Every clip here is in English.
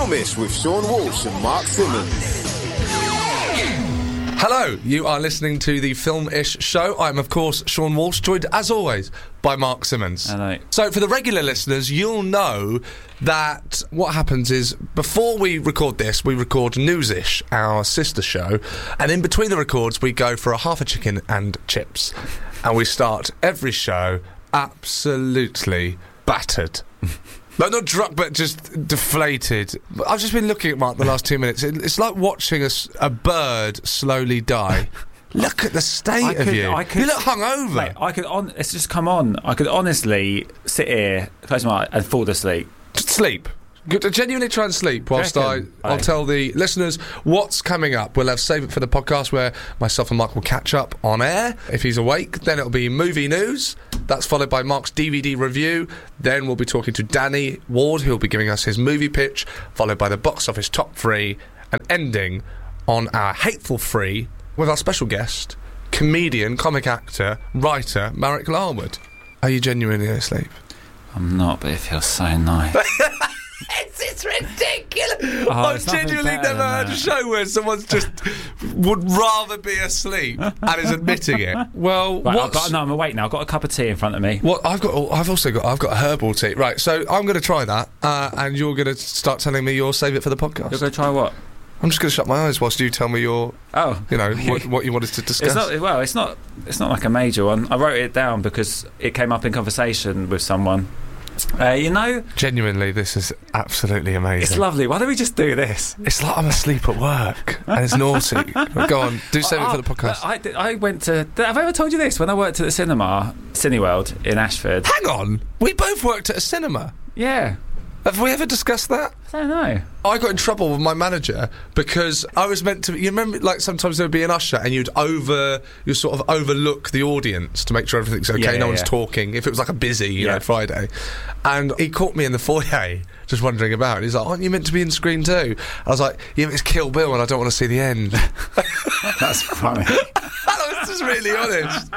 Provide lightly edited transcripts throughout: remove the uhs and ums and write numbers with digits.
Filmish with Sean Walsh and Mark Simmons. Hello, you are listening to the Film-ish show. I'm, of course, Sean Walsh, joined, as always, by Mark Simmons. Hello. So, for the regular listeners, you'll know that what happens is, before we record this, we record Newsish, our sister show, and in between the records, we go for a half a chicken and chips. And we start every show absolutely battered. No, not drunk, but just deflated. I've just been looking at Mark the last 2 minutes. It's like watching a bird slowly die. Look at the state of you. You look hungover. Mate, it's just come on. I could honestly sit here, close my eyes, and fall asleep. Just sleep. Genuinely try and sleep whilst I'll tell the listeners what's coming up. We'll have Save It for the podcast where myself and Mark will catch up on air. If he's awake, then it'll be movie news. That's followed by Mark's DVD review. Then we'll be talking to Danny Ward, who'll be giving us his movie pitch, followed by the box office top 3, and ending on our Hateful 3 with our special guest, comedian, comic actor, writer, Marek Larwood. Are you genuinely asleep? I'm not, but it feels so nice. It's ridiculous. I've genuinely never heard a show where someone's just would rather be asleep and is admitting it. Well, I'm awake now. I've got a cup of tea in front of me. What I've got herbal tea. Right, so I'm going to try that, and you're going to start telling me you'll save it for the podcast. You're going to try what? I'm just going to shut my eyes whilst you tell me what you wanted to discuss. It's not like a major one. I wrote it down because it came up in conversation with someone. Genuinely, this is absolutely amazing. It's lovely. Why don't we just do this? It's like I'm asleep at work and it's naughty. Go on, do save it for the podcast. I went to... Have I ever told you this? When I worked at the cinema, Cineworld in Ashford. Hang on, we both worked at a cinema. Yeah. Have we ever discussed that? I don't know. I got in trouble with my manager because I was meant to... You remember, like, sometimes there would be an usher and you'd sort of overlook the audience to make sure everything's okay, no one's talking, if it was like a busy, you know, Friday. And he caught me in the foyer, just wandering about, and he's like, aren't you meant to be in screen too? I was like, yeah, it's Kill Bill and I don't want to see the end. That's funny. I was just really honest.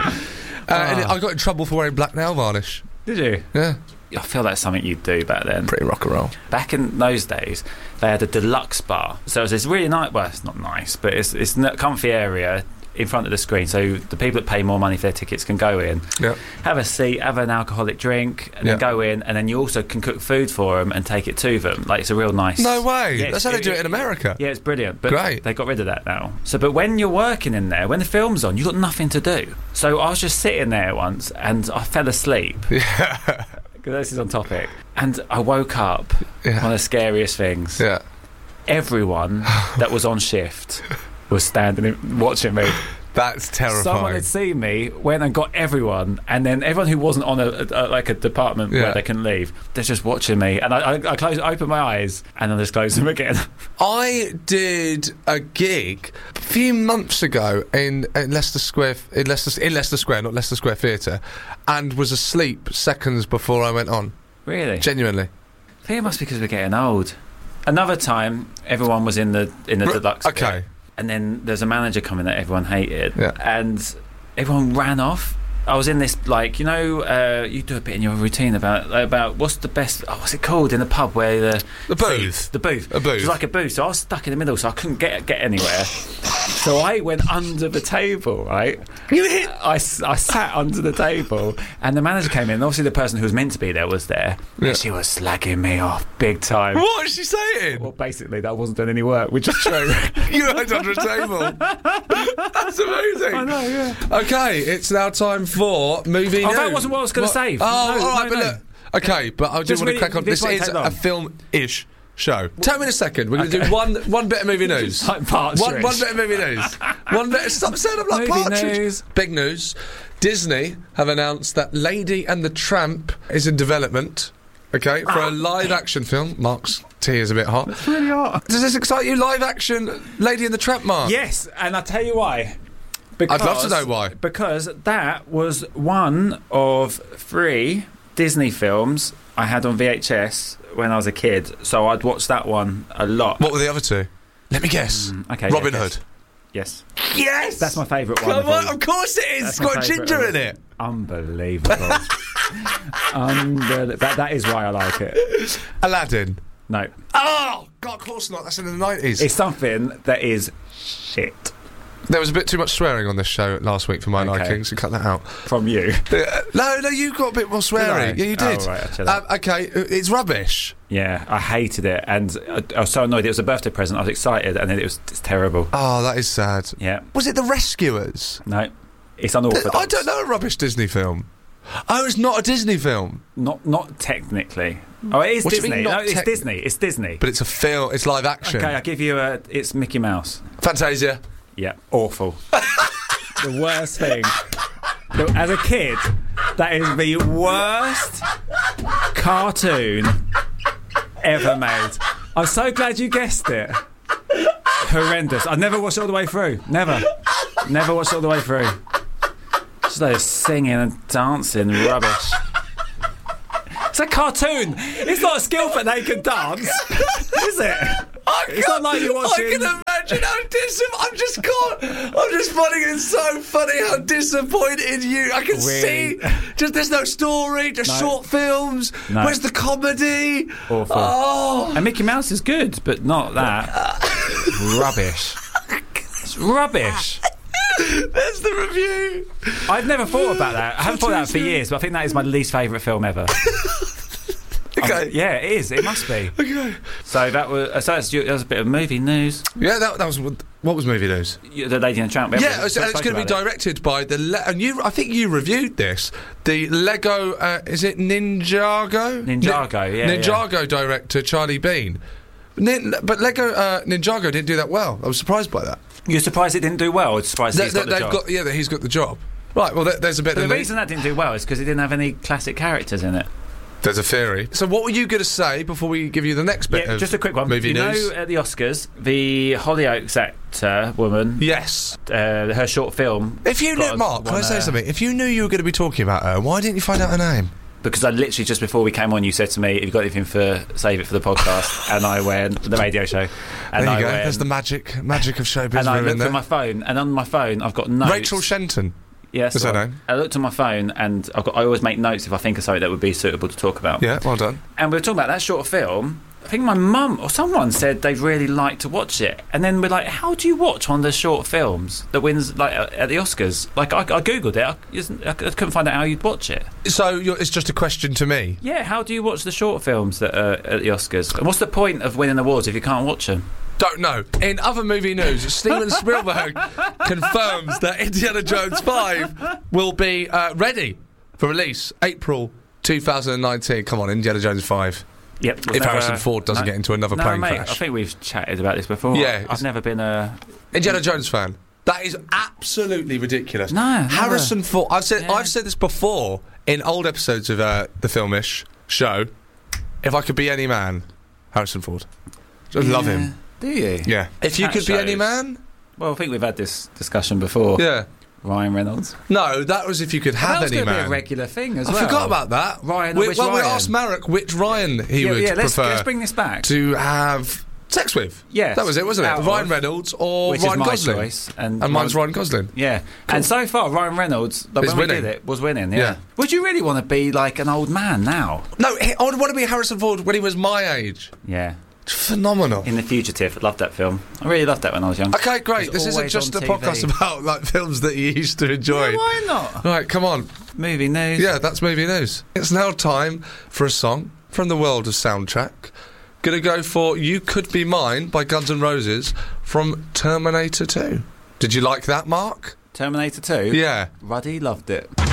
And I got in trouble for wearing black nail varnish. Did you? Yeah. I feel that's something you'd do back then. Pretty rock and roll. Back in those days, they had a deluxe bar. So it was this really nice... Well, it's not nice, but it's a comfy area in front of the screen. So the people that pay more money for their tickets can go in, have a seat, have an alcoholic drink, and then go in, and then you also can cook food for them and take it to them. Like, it's a real nice... No way! Yeah, that's how they do it in America. Yeah, it's brilliant. But great. They got rid of that now. But when you're working in there, when the film's on, you've got nothing to do. So I was just sitting there once, and I fell asleep. Yeah. This is on topic, and I woke up. One of the scariest things. Yeah, everyone that was on shift was standing watching me. That's terrifying. Someone had seen me, went and got everyone, and then everyone who wasn't on a department where they can leave, they're just watching me. And I opened my eyes, and then I just closed them again. I did a gig a few months ago in Leicester Square, not Leicester Square Theatre, and was asleep seconds before I went on. Really? Genuinely. I think it must be because we're getting old. Another time, everyone was in the deluxe. Okay. Bit. And then there's a manager coming that everyone hated, and everyone ran off. I was in this, like, you do a bit in your routine about what's the best, what's it called in the pub where the booth. The booth. A booth. It was like a booth, so I was stuck in the middle, so I couldn't get anywhere. So I went under the table, right? I sat under the table, and the manager came in, and obviously the person who was meant to be there was there, and she was slagging me off big time. What was she saying? Well, basically, that I wasn't doing any work, which is true. You went under a table. That's amazing. I know, yeah. Okay, it's now time for movie news. That wasn't what I was going to say. All right, but look. Okay, but I do want to crack on. This is a film-ish show. Tell me in a second. We're going to do one bit of movie news. Like Partridge. One bit of movie news. One bit. Stop saying I'm like movie Partridge. News. Big news. Disney have announced that Lady and the Tramp is in development. Okay, for a live-action film. Mark's tea is a bit hot. It's really hot. Does this excite you? Live-action Lady and the Tramp, Mark? Yes, and I'll tell you why. Because, I'd love to know why. Because that was one of 3 Disney films I had on VHS when I was a kid, so I'd watch that one a lot. What were the other 2? Let me guess. Okay, Robin Hood. Yes. Yes! That's my favourite one. Come on, of course it is. It's got ginger in it. Unbelievable. That is why I like it. Aladdin. No. Oh, God, of course not. That's in the 90s. It's something that is shit. There was a bit too much swearing on this show last week for my liking, so cut that out. From you? No, you got a bit more swearing. Yeah, you did. Oh, right, okay, it's rubbish. Yeah, I hated it, and I was so annoyed. It was a birthday present. I was excited, and then it's terrible. Oh, that is sad. Yeah. Was it The Rescuers? No, it's unorthodox. I don't know a rubbish Disney film. Oh, it's not a Disney film. Not technically. Oh, it is What do you Disney. mean, No, not it's Disney. It's Disney. But it's a film. It's live action. Okay, I'll give you it's Mickey Mouse. Fantasia. Yeah, awful. The worst thing. As a kid, that is the worst cartoon ever made. I'm so glad you guessed it. Horrendous. I never watched it all the way through. Never watched it all the way through. Just like singing and dancing rubbish. It's a cartoon. It's not a skill for naked dance, is it? It's not like you're watching. I can imagine how I'm just finding it so funny how disappointed you. I can see. Just there's no story. Just short films. No. Where's the comedy? Awful. Oh. And Mickey Mouse is good, but not that. Rubbish. It's rubbish. There's the review. I've never thought about that. I haven't thought about that for years, but I think that is my least favourite film ever. Okay. Yeah, it is. It must be. Okay. So that was a bit of movie news. Yeah, that was what was movie news? The Lady and the Tramp. Yeah, it's going to be directed by and I think you reviewed this. The Lego, is it Ninjago? Ninjago, yeah. Ninjago director Charlie Bean. But Lego Ninjago didn't do that well. I was surprised by that. You're surprised it didn't do well? Or surprised he's got the job? Yeah, he's got the job. Right, well, there's a bit... But the reason that didn't do well is because it didn't have any classic characters in it. There's a theory. So what were you going to say before we give you the next bit of just a quick one. Movie news? You know, at the Oscars, the Hollyoaks actor woman... Yes. Her short film... If you knew... Mark, can I say something? If you knew you were going to be talking about her, why didn't you find out her name? Because I literally, just before we came on, you said to me, have you got anything for Save It for the podcast? And I went, the radio show. And there you go. There's the magic of showbiz. And I looked at my phone, and on my phone, I've got notes. Rachel Shenton. Yes. What's her name? I looked at my phone, and I always make notes if I think of something that would be suitable to talk about. Yeah, well done. And we were talking about that short film. I think my mum or someone said they'd really like to watch it, and then we're like, how do you watch one of the short films that wins like at the Oscars? Like I googled it, I couldn't find out how you'd watch it. So it's just a question to me. Yeah, how do you watch the short films that are at the Oscars? And what's the point of winning awards if you can't watch them? Don't know. In other movie news, Steven Spielberg confirms that Indiana Jones 5 will be ready for release April 2019. Come on, Indiana Jones 5. Yep. If Harrison Ford doesn't get into another plane crash. I think we've chatted about this before. Yeah, I've never been a Indiana Jones fan. That is absolutely ridiculous. No, Harrison Ford. I've said this before in old episodes of the Filmish show. If I could be any man, Harrison Ford. I love him. Do you? Yeah. If you could be any man. Well, I think we've had this discussion before. Yeah. Ryan Reynolds. No, that was if you could have any man. That was be a regular thing as well. I forgot about that. Ryan. We asked Marek which Ryan he would prefer. Let's bring this back to have sex with. Yes, that was it, wasn't it? Ryan Reynolds or Ryan Gosling. Choice, and mine's Ryan Gosling. Yeah, cool. And so far Ryan Reynolds, when we did it, was winning. Yeah. Would you really want to be like an old man now? No, I would want to be Harrison Ford when he was my age. Yeah. Phenomenal. In The Fugitive, loved that film. I really loved that when I was young. Okay, great. This isn't just a podcast about like films that you used to enjoy. Yeah, why not? Right, come on. Movie news. Yeah, that's movie news. It's now time for a song from the world of soundtrack. Gonna go for You Could Be Mine by Guns N' Roses from Terminator 2. Did you like that, Mark? Terminator 2? Yeah. Ruddy loved it.